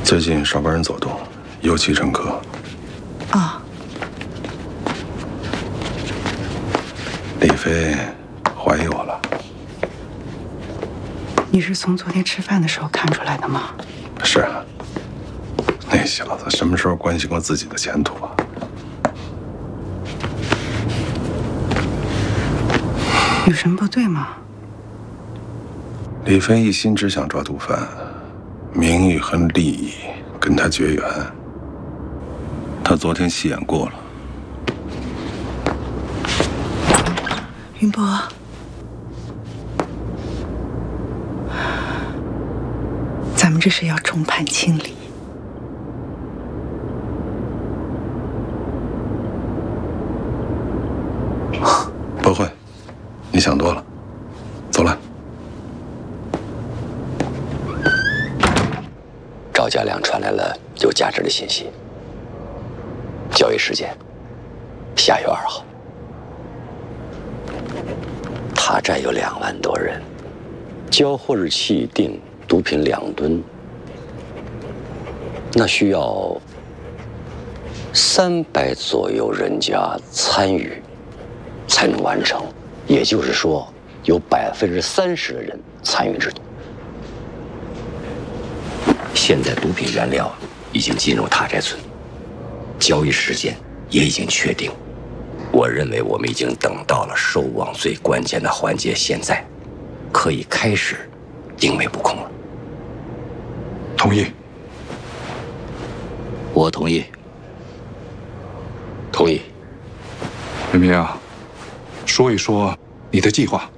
最近少跟人走动，尤其陈科。 啊。 李飞怀疑我了。 你是从昨天吃饭的时候看出来的吗？ 是啊。那小子什么时候关心过自己的前途啊？ 有什么不对吗？ 李飞一心只想抓毒贩，名誉和利益跟他绝缘。他昨天戏演过了。 云博，咱们这是要众叛亲离。 不会，你想多了。走了。 赵家良传来了有价值的信息。交易时间下月2号。他寨有2万多人，交货日期定，毒品2吨，那需要300左右人家参与才能完成。也就是说，有30%的人参与制度。现在毒品原料已经进入塔寨村，交易时间也已经确定。我认为我们已经等到了收网最关键的环节，现在可以开始定位布控了。 同意。 我同意。同意。 明明啊，说一说你的计划。